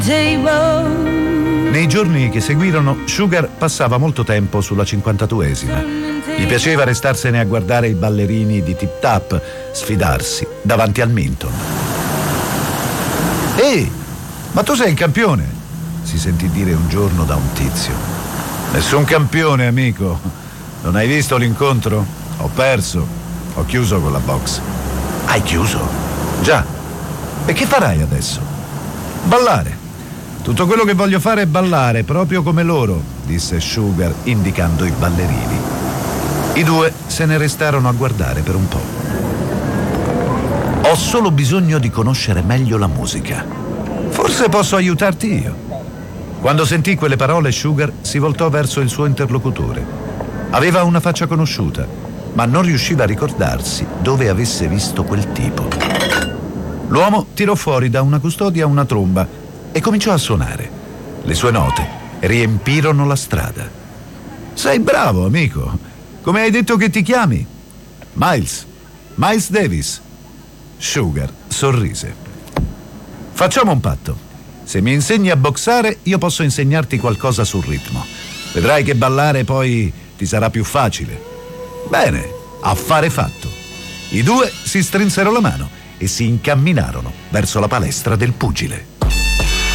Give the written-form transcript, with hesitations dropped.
Nei giorni che seguirono, Sugar passava molto tempo sulla 52esima. Gli piaceva restarsene a guardare i ballerini di Tip Tap sfidarsi davanti al Minton. Ehi, ma tu sei il campione? Si sentì dire un giorno da un tizio. Nessun campione, amico. Non hai visto l'incontro? Ho perso. Ho chiuso con la box. Hai chiuso? Già. E che farai adesso? Ballare. Tutto quello che voglio fare è ballare, proprio come loro, disse Sugar, indicando i ballerini. I due se ne restarono a guardare per un po'. Ho solo bisogno di conoscere meglio la musica. Forse posso aiutarti io. Quando sentì quelle parole, Sugar si voltò verso il suo interlocutore. Aveva una faccia conosciuta, ma non riusciva a ricordarsi dove avesse visto quel tipo. L'uomo tirò fuori da una custodia una tromba e cominciò a suonare. Le sue note riempirono la strada. Sei bravo, amico. Come hai detto che ti chiami? Miles Davis. Sugar sorrise. Facciamo un patto. Se mi insegni a boxare, io posso insegnarti qualcosa sul ritmo. Vedrai che ballare poi ti sarà più facile. Bene, affare fatto. I due si strinsero la mano e si incamminarono verso la palestra del pugile.